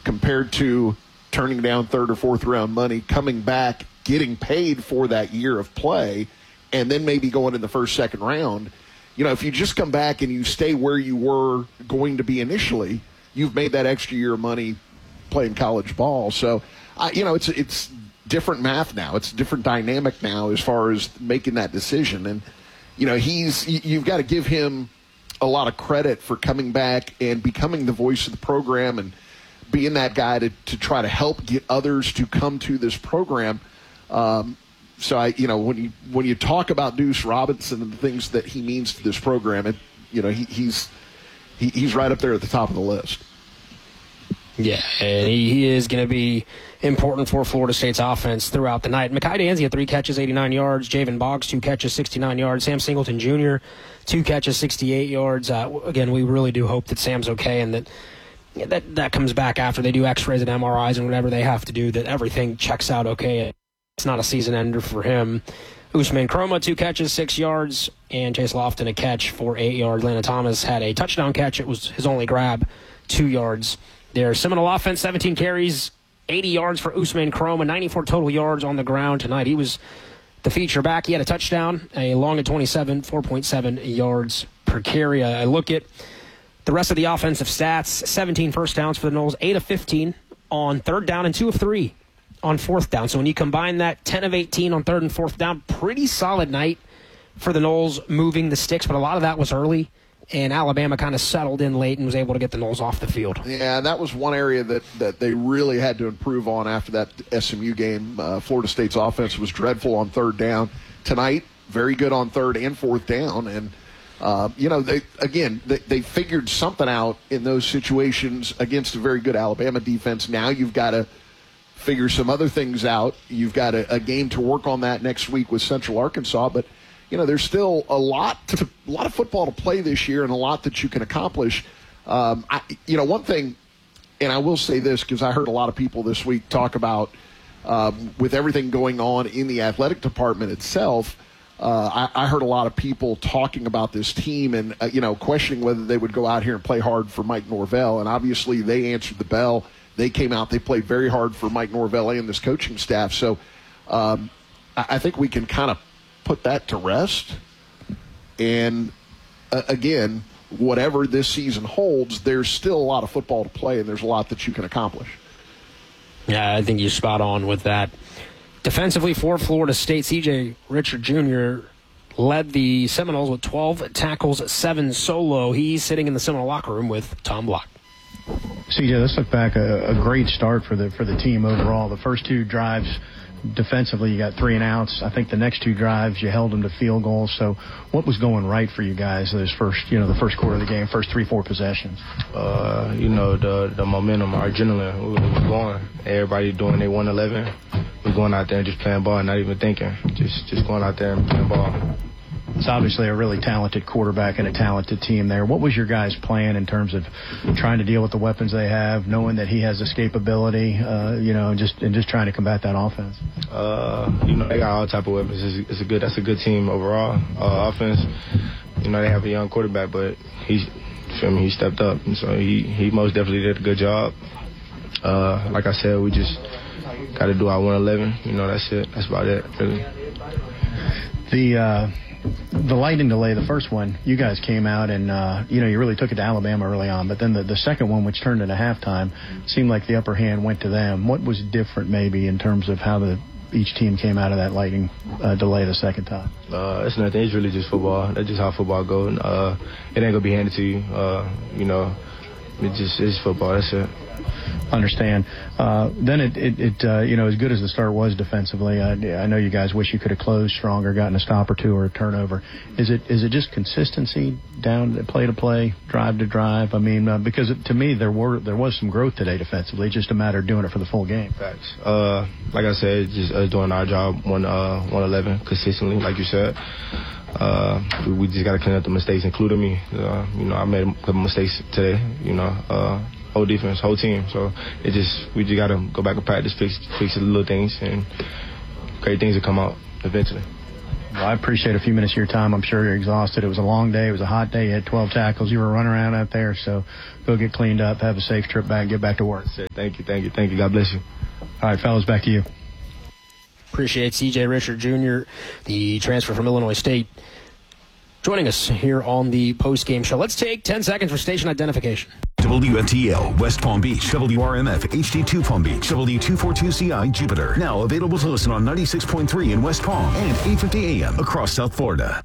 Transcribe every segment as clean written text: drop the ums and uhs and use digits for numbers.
compared to turning down third or fourth round money, coming back, getting paid for that year of play, and then maybe going in the first, second round. If you just come back and you stay where you were going to be initially, you've made that extra year of money playing college ball. So, it's different math now. It's a different dynamic now as far as making that decision. And, you've got to give him a lot of credit for coming back and becoming the voice of the program and being that guy to try to help get others to come to this program. So when you talk about Deuce Robinson and the things that he means to this program, he's right up there at the top of the list. Yeah, and he is going to be important for Florida State's offense throughout the night. Mekhi Danzey had 3 catches, 89 yards. Javen Boggs, 2 catches, 69 yards. Sam Singleton Jr., 2 catches, 68 yards. Again, we really do hope that Sam's okay and that comes back after they do x-rays and MRIs and whatever they have to do, that everything checks out okay. It's not a season ender for him. Usman Kroma, 2 catches, 6 yards, and Chase Lofton, a catch for 8 yards. Lana Thomas had a touchdown catch. It was his only grab, 2 yards. Their Seminole offense, 17 carries, 80 yards for Usman Kroma, 94 total yards on the ground tonight. He was the feature back. He had a touchdown, a long at 27, 4.7 yards per carry. I look at the rest of the offensive stats, 17 first downs for the Noles, 8 of 15 on third down and 2 of 3 on fourth down. So when you combine that, 10 of 18 on third and fourth down, pretty solid night for the Noles moving the sticks, but a lot of that was early, and Alabama kind of settled in late and was able to get the Noles off the field. Yeah, and that was one area that they really had to improve on after that SMU game. Florida State's offense was dreadful on third down. Tonight, very good on third and fourth down, and they figured something out in those situations against a very good Alabama defense. Now you've got to figure some other things out. You've got a game to work on that next week with Central Arkansas, but there's still a lot of football to play this year and a lot that you can accomplish. One thing, and I will say this because I heard a lot of people this week talk about with everything going on in the athletic department itself. I heard a lot of people talking about this team and, questioning whether they would go out here and play hard for Mike Norvell. And obviously they answered the bell. They came out, they played very hard for Mike Norvell and this coaching staff. So I think we can kind of put that to rest. And, again, whatever this season holds, there's still a lot of football to play and there's a lot that you can accomplish. Yeah, I think you're spot on with that. Defensively for Florida State, C.J. Richard Jr. led the Seminoles with 12 tackles, 7 solo. He's sitting in the Seminole locker room with Tom Block. CJ, let's look back. A great start for the team overall. The first 2 drives defensively, you got 3 and outs. I think the next 2 drives, you held them to field goals. So what was going right for you guys those first, the first quarter of the game, first 3-4 possessions? The momentum, our adrenaline, we were going. Everybody doing their 111. We're going out there and just playing ball and not even thinking. Just going out there and playing ball. It's obviously a really talented quarterback and a talented team there. What was your guys' plan in terms of trying to deal with the weapons they have, knowing that he has escapability, and just trying to combat that offense? They got all type of weapons. That's a good team overall. Offense, they have a young quarterback, but he stepped up, and so he most definitely did a good job. Like I said, we just got to do our 111. That's it. That's about it, really. The lightning delay, the first one, you guys came out and, you really took it to Alabama early on. But then the second one, which turned into halftime, seemed like the upper hand went to them. What was different maybe in terms of how each team came out of that lightning delay the second time? It's nothing. It's really just football. That's just how football goes. It ain't going to be handed to you. It's football. That's it. Understand. Then as good as the start was defensively, I know you guys wish you could have closed stronger, gotten a stop or 2 or a turnover. Is it just consistency down play to play, drive to drive? I mean, because to me there was some growth today defensively. It's just a matter of doing it for the full game. Facts. Like I said, just us doing our job 111 consistently, like you said. We just got to clean up the mistakes, including me. I made a couple mistakes today. Whole defense, whole team. So we just got to go back and practice, fix the little things, and great things will come out eventually. Well, I appreciate a few minutes of your time. I'm sure you're exhausted. It was a long day. It was a hot day. You had 12 tackles. You were running around out there. So go get cleaned up, have a safe trip back, and get back to work. Thank you. God bless you. All right, fellas, back to you. Appreciate C.J. Richard Jr., the transfer from Illinois State, joining us here on the post-game show. Let's take 10 seconds for station identification. WFTL, West Palm Beach, WRMF, HD2 Palm Beach, W242CI, Jupiter. Now available to listen on 96.3 in West Palm and 850 AM across South Florida.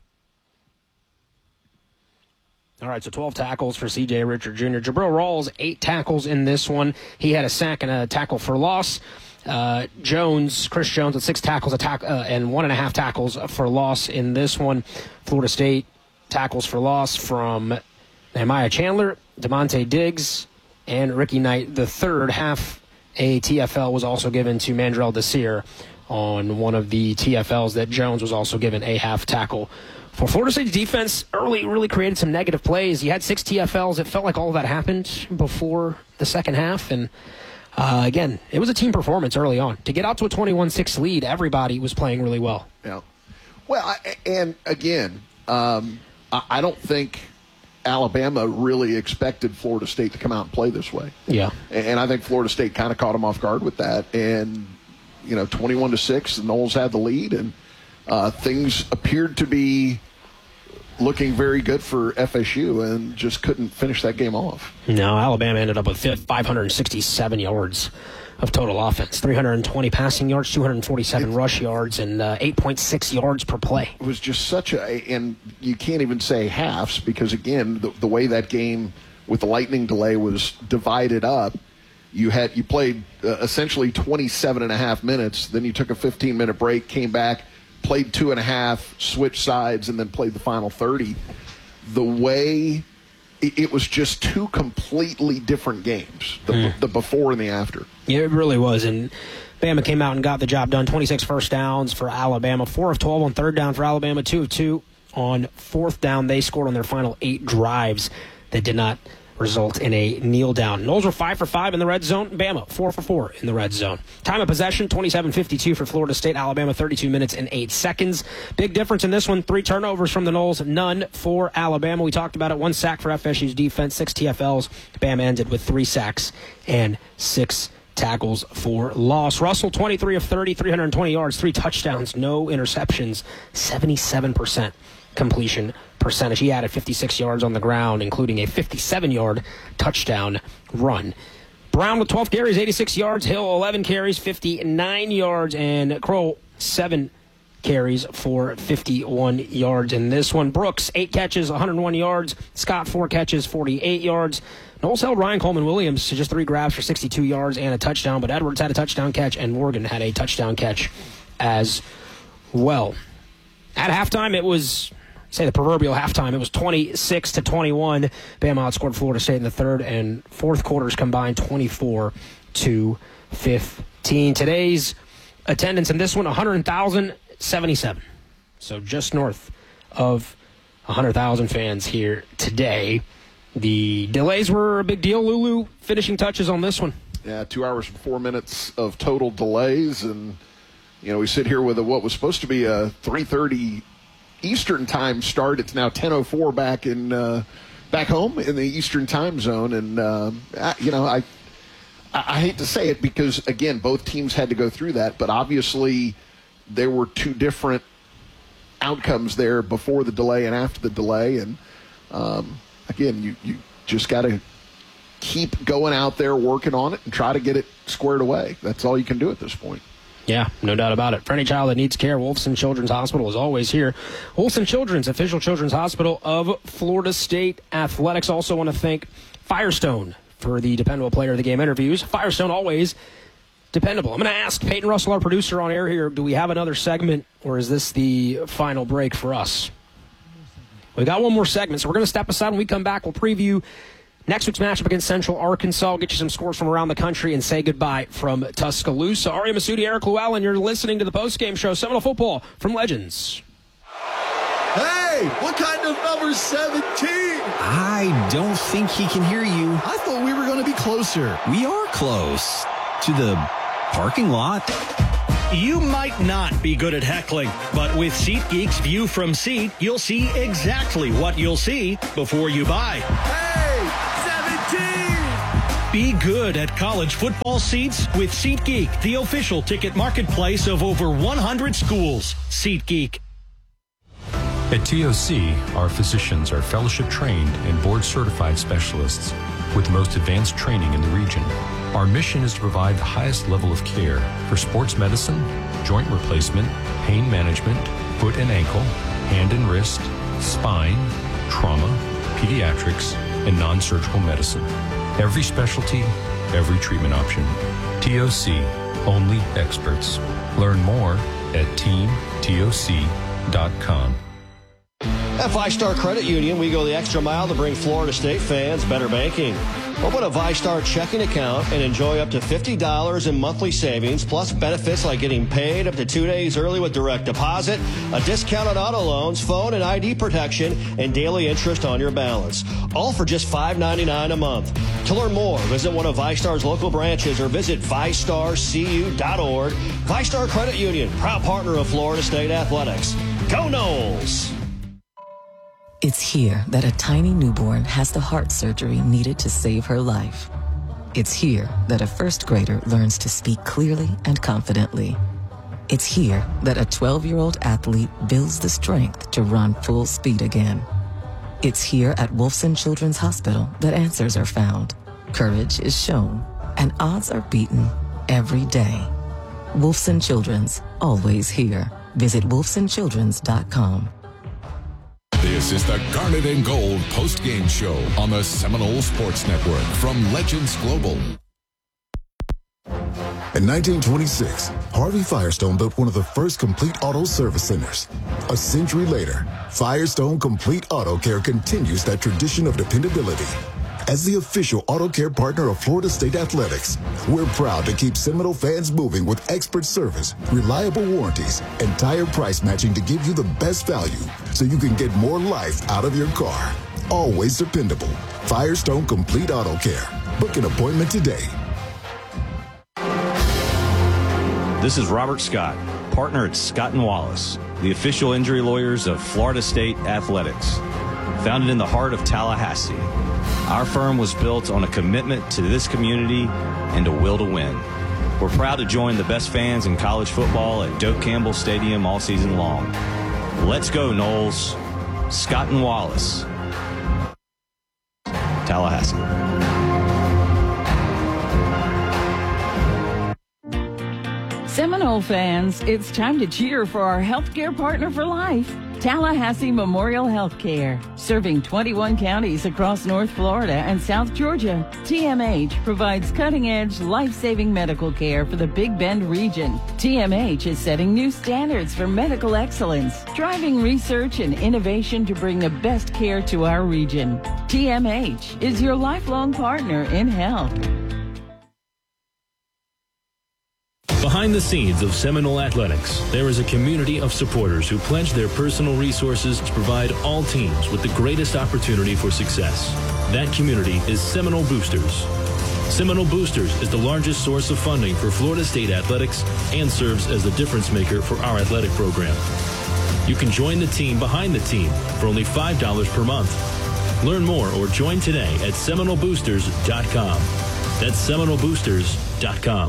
All right, so 12 tackles for C.J. Richard Jr. Jabril Rawls, 8 tackles in this one. He had a sack and a tackle for loss. Chris Jones with 6 tackles and 1.5 tackles for loss in this one. Florida State tackles for loss from Nehemiah Chandler, DeMonte Diggs, and Ricky Knight. The third half a TFL was also given to Mandrell Desir on one of the TFLs that Jones was also given a half tackle. For Florida State's defense, early really created some negative plays. You had 6 TFLs. It felt like all of that happened before the second half, and again, it was a team performance early on. To get out to a 21-6 lead, everybody was playing really well. Yeah. Well, and again, I don't think Alabama really expected Florida State to come out and play this way. Yeah. And I think Florida State kind of caught them off guard with that. And, 21-6, the Noles had the lead, and things appeared to be looking very good for FSU and just couldn't finish that game off. No, Alabama ended up with 567 yards of total offense, 320 passing yards, 247 rush yards, and 8.6 yards per play. It was just and you can't even say halves because, again, the way that game with the lightning delay was divided up, you played essentially 27 and a half minutes, then you took a 15-minute break, came back, played 2.5, switched sides, and then played the final 30. The way it was just 2 completely different games, the before and the after. Yeah, it really was. And Bama came out and got the job done. 26 first downs for Alabama, 4 of 12 on third down for Alabama, 2 of 2 on fourth down. They scored on their final 8 drives that did not result in a kneel down. Noles were 5 for 5 in the red zone. Bama 4 for 4 in the red zone. Time of possession 27:52 for Florida State. Alabama 32 minutes and 8 seconds. Big difference in this one. 3 turnovers from the Noles, none for Alabama. We talked about it. 1 sack for FSU's defense, 6 TFLs. Bama ended with 3 sacks and 6 tackles for loss. Russell 23 of 30, 320 yards, 3 touchdowns, no interceptions, 77% completion percentage. He added 56 yards on the ground, including a 57-yard touchdown run. Brown with 12 carries, 86 yards. Hill 11 carries, 59 yards. And Kroll 7 carries for 51 yards in this one. Brooks 8 catches, 101 yards. Scott 4 catches, 48 yards. Noles held Ryan Coleman-Williams to just 3 grabs for 62 yards and a touchdown, but Edwards had a touchdown catch and Morgan had a touchdown catch as well. At halftime, it was, say the proverbial halftime, it was 26-21. Bama outscored Florida State in the third and fourth quarters combined 24-15. Today's attendance in this one, 100,077. So just north of 100,000 fans here today. The delays were a big deal. Lulu finishing touches on this one. Yeah, 2 hours and 4 minutes of total delays, and we sit here with what was supposed to be a 3:30 Eastern time start. It's now 10:04 back home in the Eastern time zone, and I hate to say it because again both teams had to go through that, but obviously there were 2 different outcomes there before the delay and after the delay, and again you just got to keep going out there working on it and try to get it squared away. That's all you can do at this point. Yeah, no doubt about it. For any child that needs care, Wolfson Children's Hospital is always here. Wolfson Children's, official children's hospital of Florida State Athletics. Also want to thank Firestone for the dependable player of the game interviews. Firestone, always dependable. I'm going to ask Peyton Russell, our producer on air here, do we have another segment, or is this the final break for us? We got one more segment, so we're going to step aside. When we come back, we'll preview next week's matchup against Central Arkansas. We'll get you some scores from around the country and say goodbye from Tuscaloosa. Aria Masudi, Eric Llewellyn, you're listening to the postgame show, Seminole Football from Legends. Hey, what kind of number 17? I don't think he can hear you. I thought we were going to be closer. We are close to the parking lot. You might not be good at heckling, but with SeatGeek's View from Seat, you'll see exactly what you'll see before you buy. Hey, 17! Be good at college football seats with SeatGeek, the official ticket marketplace of over 100 schools. SeatGeek. At TOC, our physicians are fellowship trained and board certified specialists with the most advanced training in the region. Our mission is to provide the highest level of care for sports medicine, joint replacement, pain management, foot and ankle, hand and wrist, spine, trauma, pediatrics, and non-surgical medicine. Every specialty, every treatment option. TOC, only experts. Learn more at teamtoc.com. At VyStar Credit Union, we go the extra mile to bring Florida State fans better banking. Open a VyStar checking account and enjoy up to $50 in monthly savings, plus benefits like getting paid up to 2 days early with direct deposit, a discounted auto loans, phone and ID protection, and daily interest on your balance. All for just $5.99 a month. To learn more, visit one of VyStar's local branches or visit VyStarCU.org. VyStar Credit Union, proud partner of Florida State Athletics. Go Noles! It's here that a tiny newborn has the heart surgery needed to save her life. It's here that a first grader learns to speak clearly and confidently. It's here that a 12-year-old athlete builds the strength to run full speed again. It's here at Wolfson Children's Hospital that answers are found, courage is shown, and odds are beaten every day. Wolfson Children's, always here. Visit wolfsonchildrens.com. This is the Garnet and Gold post-game show on the Seminole Sports Network from Legends Global. In 1926, Harvey Firestone built one of the first complete auto service centers. A century later, Firestone Complete Auto Care continues that tradition of dependability. As the official auto care partner of Florida State Athletics, we're proud to keep Seminole fans moving with expert service, reliable warranties, and tire price matching to give you the best value so you can get more life out of your car. Always dependable. Firestone Complete Auto Care. Book an appointment today. This is Robert Scott, partner at Scott & Wallace, the official injury lawyers of Florida State Athletics. Founded in the heart of Tallahassee, our firm was built on a commitment to this community and a will to win. We're proud to join the best fans in college football at Doak Campbell Stadium all season long. Let's go, Noles. Scott & Wallace, Tallahassee. Seminole fans, it's time to cheer for our healthcare partner for life, Tallahassee Memorial Healthcare. Serving 21 counties across North Florida and South Georgia, TMH provides cutting-edge, life-saving medical care for the Big Bend region. TMH is setting new standards for medical excellence, driving research and innovation to bring the best care to our region. TMH is your lifelong partner in health. Behind the scenes of Seminole Athletics, there is a community of supporters who pledge their personal resources to provide all teams with the greatest opportunity for success. That community is Seminole Boosters. Seminole Boosters is the largest source of funding for Florida State Athletics and serves as the difference maker for our athletic program. You can join the team behind the team for only $5 per month. Learn more or join today at SeminoleBoosters.com. That's SeminoleBoosters.com.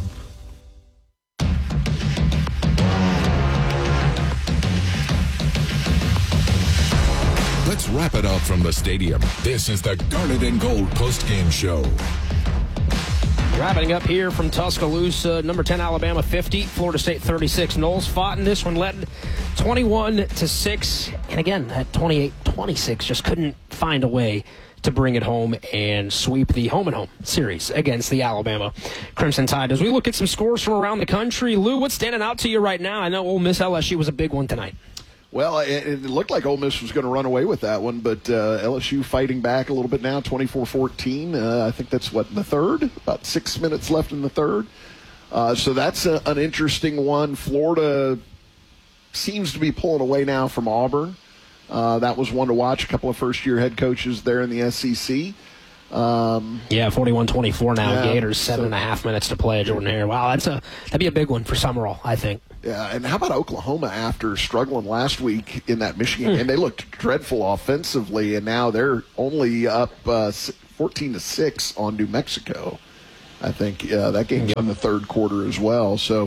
Let's wrap it up from the stadium. This is the Garnet and Gold postgame show. Wrapping up here from Tuscaloosa, number 10 Alabama 50, Florida State 36. Noles fought in this one, led 21-6, and again at 28-26, just couldn't find a way to bring it home and sweep the home and home series against the Alabama Crimson Tide. As we look at some scores from around the country, Lou, what's standing out to you right now? I know Ole Miss LSU was a big one tonight. Well, it looked like Ole Miss was going to run away with that one, but LSU fighting back a little bit now, 24-14. I think that's, the third? About 6 minutes left in the third. So that's an interesting one. Florida seems to be pulling away now from Auburn. That was one to watch, a couple of first-year head coaches there in the SEC. Yeah, 41-24 now. Yeah, Gators 7.5 minutes to play. Jordan Hare. Wow, that'd be a big one for Summerall, I think. Yeah, and how about Oklahoma after struggling last week in that Michigan game? They looked dreadful offensively, and now they're only up 14-6 on New Mexico. I think that game's in the third quarter as well. So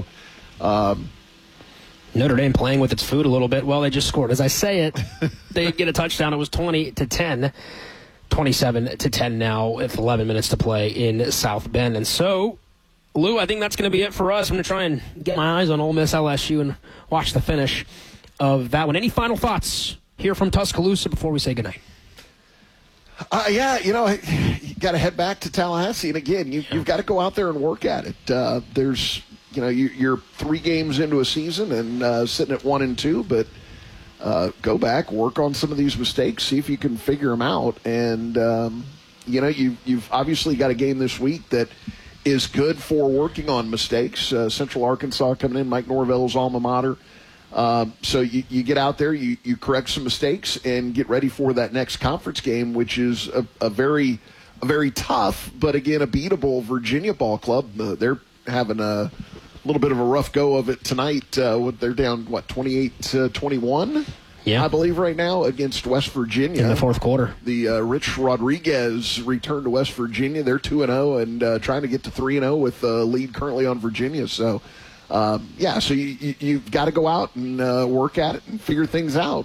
Notre Dame playing with its food a little bit. Well, they just scored. As I say it, they get a touchdown. It was 20-10. 27-10 now with 11 minutes to play in South Bend. And so, Lou, I think that's going to be it for us. I'm going to try and get my eyes on Ole Miss LSU and watch the finish of that one. Any final thoughts here from Tuscaloosa before we say goodnight? Yeah, you got to head back to Tallahassee. And again, you've got to go out there and work at it. There's, you're 3 games into a season and sitting at 1-2, but go back, work on some of these mistakes, see if you can figure them out. And, you've obviously got a game this week that is good for working on mistakes. Central Arkansas coming in, Mike Norvell's alma mater. So you get out there, you correct some mistakes, and get ready for that next conference game, which is a very tough, but again, a beatable Virginia ball club. They're having a little bit of a rough go of it tonight. They're down, 28-21? Yeah. I believe right now against West Virginia. In the fourth quarter. The Rich Rodriguez returned to West Virginia. They're 2-0 and trying to get to 3-0 with the lead currently on Virginia. So, so you've got to go out and work at it and figure things out.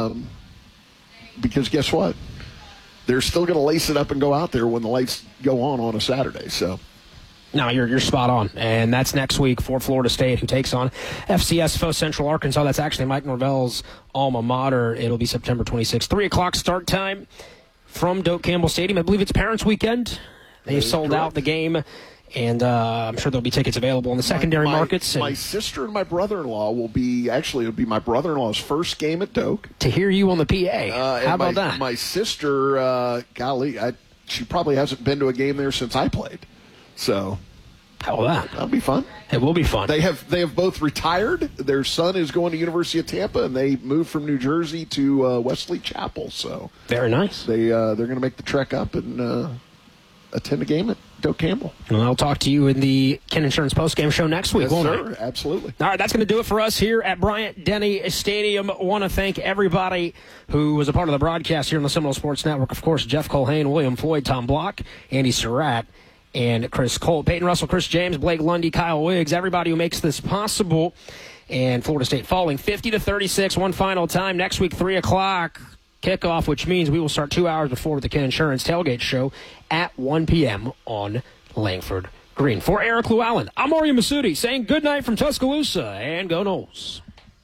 Because guess what? They're still going to lace it up and go out there when the lights go on a Saturday. So. No, you're spot on. And that's next week for Florida State, who takes on FCS foe Central Arkansas. That's actually Mike Norvell's alma mater. It'll be September 26th. 3 o'clock start time from Doak Campbell Stadium. I believe it's Parents Weekend. They've sold out the game, and I'm sure there'll be tickets available in the secondary markets. My sister and my brother-in-law it'll be my brother-in-law's first game at Doak. To hear you on the PA. How about that? My sister, she probably hasn't been to a game there since I played. So, how about that? That'll be fun. It will be fun. They have both retired. Their son is going to University of Tampa, and they moved from New Jersey to Wesley Chapel. So very nice. They're going to make the trek up and attend a game at Doak Campbell. And I'll talk to you in the Ken Insurance postgame show next week. Yes, sir. Absolutely. All right, that's going to do it for us here at Bryant-Denny Stadium. I want to thank everybody who was a part of the broadcast here on the Seminole Sports Network. Of course, Jeff Colhane, William Floyd, Tom Block, Andy Surratt, and Chris Cole, Peyton Russell, Chris James, Blake Lundy, Kyle Wiggs, everybody who makes this possible. And Florida State falling 50-36, one final time. Next week, 3 o'clock kickoff, which means we will start 2 hours before the Ken Insurance Tailgate Show at 1 p.m. on Langford Green. For Eric Llewellyn, I'm Mario Masudi saying good night from Tuscaloosa, and go Noles.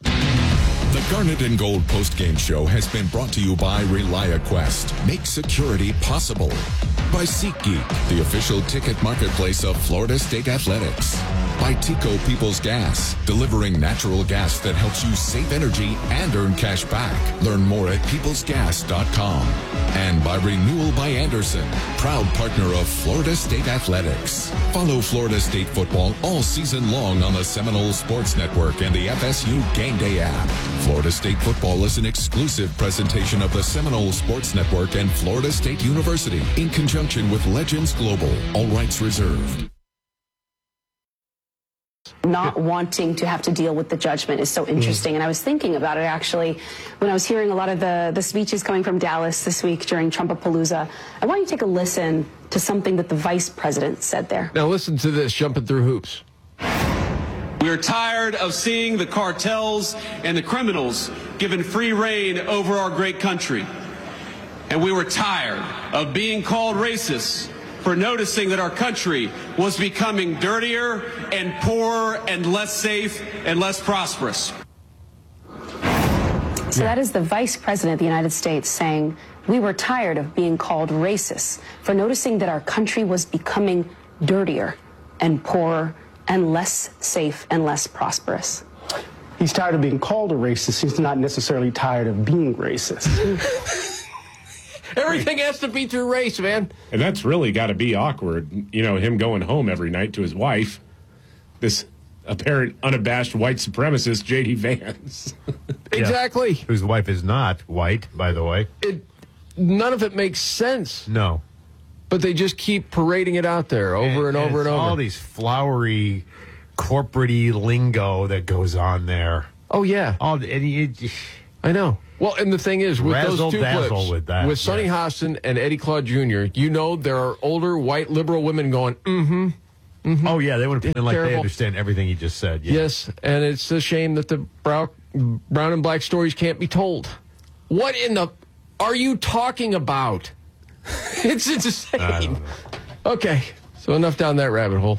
The Garnet and Gold postgame show has been brought to you by ReliaQuest. Make security possible. By SeatGeek, the official ticket marketplace of Florida State Athletics. By Tico Peoples Gas, delivering natural gas that helps you save energy and earn cash back. Learn more at peoplesgas.com. And by Renewal by Anderson, proud partner of Florida State Athletics. Follow Florida State football all season long on the Seminole Sports Network and the FSU Game Day app. Florida State football is an exclusive presentation of the Seminole Sports Network and Florida State University in conjunction with Legends Global. All rights reserved. Not wanting to have to deal with the judgment is so interesting. And I was thinking about it, actually, when I was hearing a lot of the speeches coming from Dallas this week during Trumpapalooza. I want you to take a listen to something that the vice president said there. Now listen to this, jumping through hoops. We are tired of seeing the cartels and the criminals given free rein over our great country. And we were tired of being called racist for noticing that our country was becoming dirtier and poorer and less safe and less prosperous. So that is the Vice President of the United States saying, we were tired of being called racist for noticing that our country was becoming dirtier and poorer and less safe and less prosperous. He's tired of being called a racist. He's not necessarily tired of being racist. Everything has to be through race, man. And that's really got to be awkward, him going home every night to his wife, this apparent unabashed white supremacist, J.D. Vance. Exactly. Yeah. Whose wife is not white, by the way. None of it makes sense. No. But they just keep parading it out there over and over and over. All these flowery, corporate-y lingo that goes on there. Oh, yeah. I know. Well, and the thing is, with those two clips, with Sonny Hostin and Eddie Claude Jr., there are older, white, liberal women going, Oh, yeah, they would have been like they understand everything he just said. Yeah. Yes, and it's a shame that the brown and black stories can't be told. What in the are you talking about? It's insane. Okay, so enough down that rabbit hole.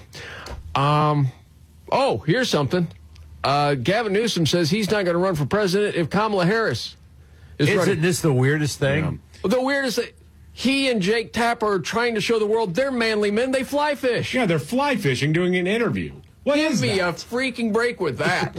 Here's something. Gavin Newsom says he's not going to run for president if Kamala Harris is running. Isn't this the weirdest thing? Yeah. The weirdest thing. He and Jake Tapper are trying to show the world they're manly men. They fly fish. Yeah, they're fly fishing doing an interview. Give me a freaking break with that.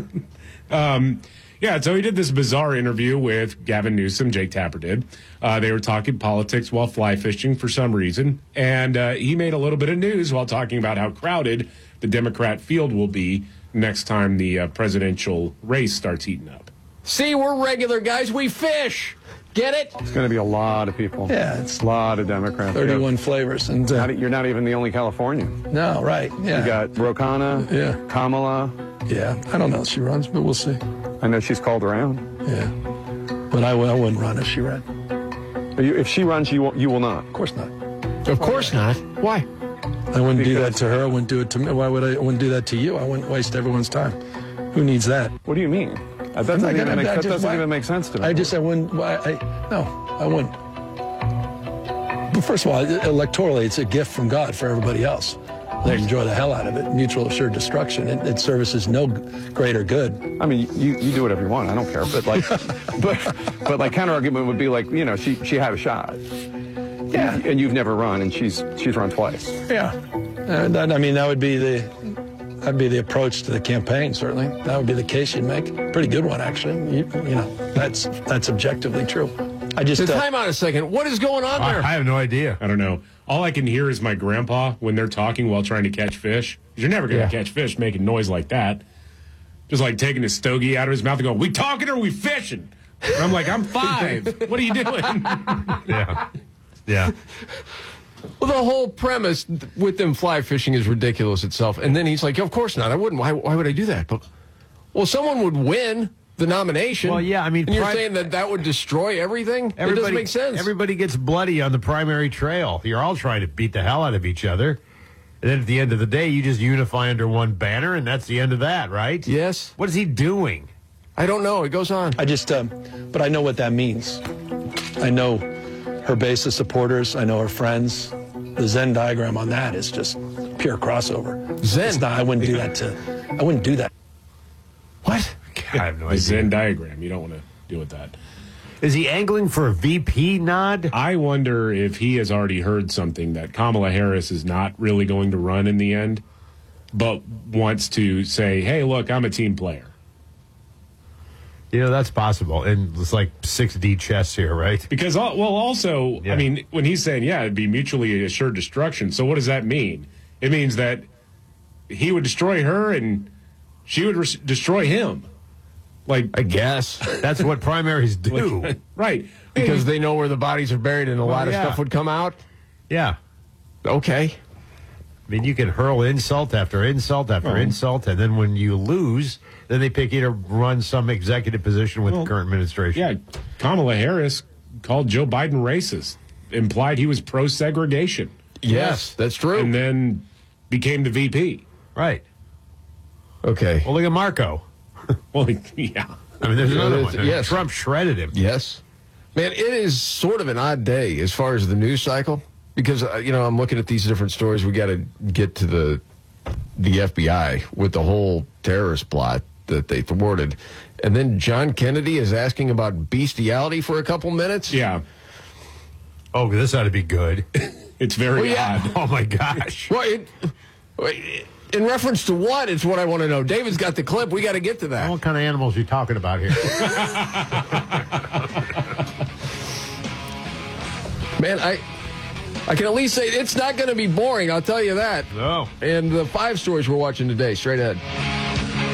So he did this bizarre interview with Gavin Newsom, Jake Tapper did. They were talking politics while fly fishing for some reason. And he made a little bit of news while talking about how crowded the Democrat field will be next time the presidential race starts heating up. See, we're regular guys. We fish. Get it? It's going to be a lot of people. Yeah, it's a lot of Democrats. 31 flavors. And you're not even the only Californian. No, right. Yeah. You got Ro Khanna, Kamala. Yeah, I don't know if she runs, but we'll see. I know she's called around. Yeah, but I wouldn't run if she ran. If she runs, you will not. Of course not. Of course not. Why? I wouldn't do that to her. I wouldn't do it to me. Why would I? Wouldn't do that to you. I wouldn't waste everyone's time. Who needs that? What do you mean? That doesn't even make sense to me. I wouldn't. I wouldn't. But first of all, electorally, it's a gift from God for everybody else. They enjoy the hell out of it. Mutual assured destruction. It services no greater good. I mean, you do whatever you want. I don't care. But like, counter argument would be like, she had a shot. Yeah. And you've never run, and she's run twice. Yeah. That would be the approach to the campaign. Certainly, that would be the case you'd make. Pretty good one, actually. That's objectively true. Time out a second. What is going on there? I have no idea. I don't know. All I can hear is my grandpa when they're talking while trying to catch fish. You're never going to catch fish making noise like that. Just like taking a stogie out of his mouth and going, "We talking or we fishing?" And I'm like, "I'm 5. What are you doing?" Yeah. Well, the whole premise with them fly fishing is ridiculous itself. And then he's like, "Of course not. I wouldn't. Why would I do that?" But someone would win the nomination. Well, yeah, I mean, and you're saying that would destroy everything? It doesn't make sense. Everybody gets bloody on the primary trail. You're all trying to beat the hell out of each other. And then at the end of the day, you just unify under one banner, and that's the end of that, right? Yes. What is he doing? I don't know. It goes on. But I know what that means. I know her base of supporters. I know her friends. The Venn diagram on that is just pure crossover. I wouldn't do that. What? I have no idea. The Venn diagram. You don't want to deal with that. Is he angling for a VP nod? I wonder if he has already heard something that Kamala Harris is not really going to run in the end, but wants to say, "Hey, look, I'm a team player." That's possible. And it's like 6D chess here, right? Because, I mean, when he's saying, it'd be mutually assured destruction, so what does that mean? It means that he would destroy her and she would destroy him. Like, I guess. That's what primaries do. Right. Because they know where the bodies are buried and a lot of stuff would come out? Yeah. Okay. I mean, you can hurl insult after insult after insult, and then when you lose, then they pick you to run some executive position with the current administration. Yeah, Kamala Harris called Joe Biden racist, implied he was pro-segregation. Yes, that's true. And then became the VP. Right. Okay. Well, look at Marco. Well, yeah. I mean, there's another one. Yes. Trump shredded him. Yes. Man, it is sort of an odd day as far as the news cycle. Because, I'm looking at these different stories. We got to get to the FBI with the whole terrorist plot that they thwarted. And then John Kennedy is asking about bestiality for a couple minutes. Yeah. Oh, this ought to be good. It's very odd. Oh, my gosh. Well, in reference to what? It's what I want to know. David's got the clip. We got to get to that. What kind of animals are you talking about here? Man, I can at least say it's not going to be boring, I'll tell you that. No. And the 5 stories we're watching today, straight ahead.